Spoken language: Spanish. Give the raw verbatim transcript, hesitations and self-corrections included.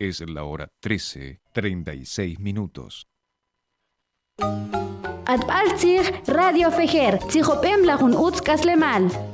Es la hora trece, treinta y seis minutos. Atbaltzir Radio Fejer, Tzihopem Lajun Utz Kaslemal.